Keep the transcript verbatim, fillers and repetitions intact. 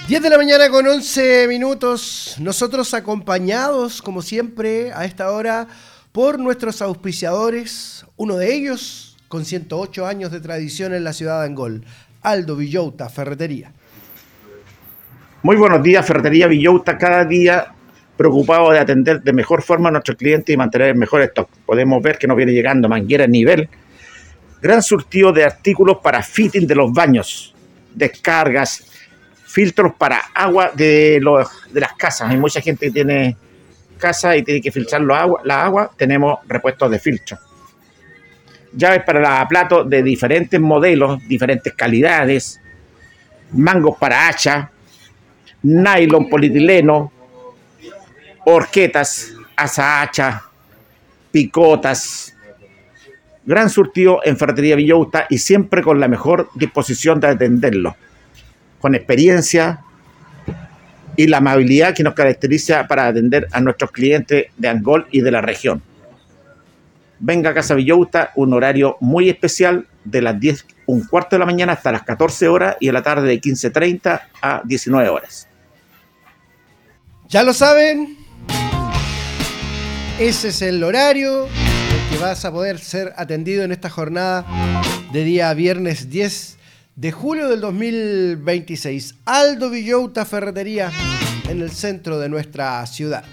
diez de la mañana con once minutos, nosotros acompañados, como siempre, a esta hora, por nuestros auspiciadores, uno de ellos con ciento ocho años de tradición en la ciudad de Angol, Aldo Villota Ferretería. Muy buenos días, Ferretería Villota, cada día preocupado de atender de mejor forma a nuestros clientes y mantener el mejor stock. Podemos ver que nos viene llegando manguera a nivel, gran surtido de artículos para fitting de los baños, descargas, filtros para agua de, los, de las casas. Hay mucha gente que tiene casa y tiene que filtrar la agua, la agua. Tenemos repuestos de filtro. Llaves para lavaplatos de diferentes modelos, diferentes calidades. Mangos para hacha, nylon, polietileno, horquetas, asa hacha, picotas. Gran surtido en Ferretería Villota y siempre con la mejor disposición de atenderlo, con experiencia y la amabilidad que nos caracteriza para atender a nuestros clientes de Angol y de la región. Venga a Casa Villota, un horario muy especial de las diez, un cuarto de la mañana hasta las catorce horas y en la tarde de quince treinta a diecinueve horas. Ya lo saben, ese es el horario en que vas a poder ser atendido en esta jornada de día viernes diez de julio del dos mil veintiséis. Aldo Villota Ferretería en el centro de nuestra ciudad.